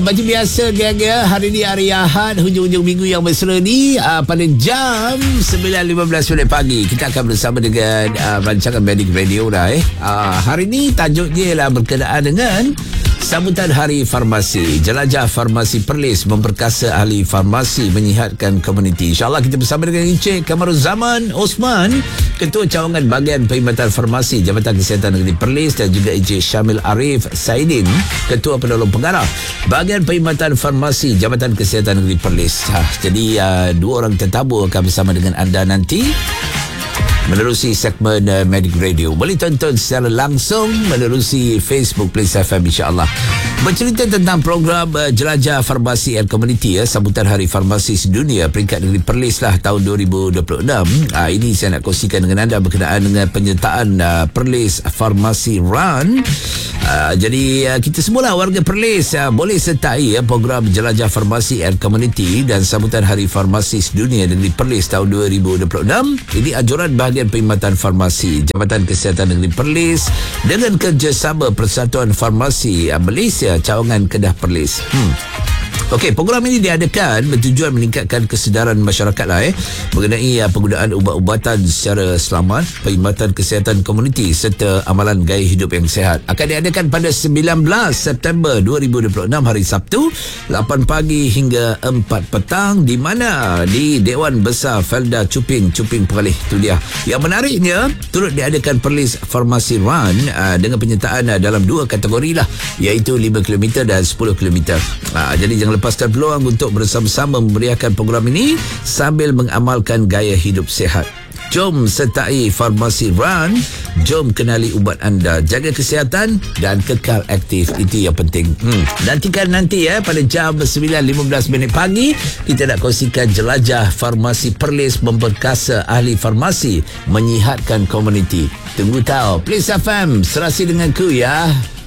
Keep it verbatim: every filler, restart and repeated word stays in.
Macam biasa geng ya, hari ni hari Ahad, hujung-hujung minggu yang mesra ni, uh, pada jam sembilan lima belas minit pagi kita akan bersama dengan uh, rancangan Medic Radio dah eh. Uh, hari ni tajuknya ialah berkenaan dengan sambutan Hari Farmasi. Jelajah Farmasi Perlis memperkasa ahli farmasi menyihatkan komuniti. InsyaAllah kita bersama dengan Encik Kamaruzaman Osman, Ketua Cawangan Bahagian Perkhidmatan Farmasi Jabatan Kesihatan Negeri Perlis, dan juga Encik Syamil Arif Saidin, Ketua Penolong Pengarah Bahagian Perkhidmatan Farmasi Jabatan Kesihatan Negeri Perlis. Ha, jadi uh, dua orang tetamu akan bersama dengan anda nanti menerusi segmen uh, Medic Radio. Boleh tonton secara langsung menerusi Facebook Plus F M insya-Allah. Bercerita tentang program uh, Jelajah Farmasi and Community ya, sambutan Hari Farmasi Sedunia peringkat negeri Perlis lah tahun dua ribu dua puluh enam. Uh, ini saya nak kongsikan dengan anda berkenaan dengan penyertaan uh, Perlis Farmasi Run. Uh, jadi uh, kita semualah warga Perlis uh, boleh sertai ya, program Jelajah Farmasi and Community dan sambutan Hari Farmasi Sedunia negeri Perlis tahun dua ribu dua puluh enam. Ini anjuran bahagian Perkhidmatan Farmasi Jabatan Kesihatan Negeri Perlis dengan kerjasama Persatuan Farmasi uh, Malaysia Cawangan Kedah Perlis. Hmm. Okey, program ini diadakan bertujuan meningkatkan kesedaran masyarakat lah eh mengenai uh, penggunaan ubat-ubatan secara selamat, perkhidmatan kesihatan komuniti serta amalan gaya hidup yang sihat. Akan diadakan pada sembilan belas September dua ribu dua puluh enam hari Sabtu lapan pagi hingga empat petang di mana di Dewan Besar Felda Cuping, Cuping Perlis. Itu dia. Yang menariknya turut diadakan Perlis Farmasi Run uh, dengan penyertaan uh, dalam dua kategori lah, iaitu lima kilometer dan sepuluh kilometer. Uh, jadi jangan lepaskan peluang untuk bersama-sama memeriahkan program ini sambil mengamalkan gaya hidup sihat. Jom sertai Farmasi Run, jom kenali ubat anda, jaga kesihatan dan kekal aktif. Itu yang penting. Hmm. Nantikan nanti ya pada jam sembilan lima belas minit pagi kita nak kongsikan Jelajah Farmasi Perlis memperkasa ahli farmasi menyihatkan komuniti. Tunggu tahu. Please F M serasi denganku ya.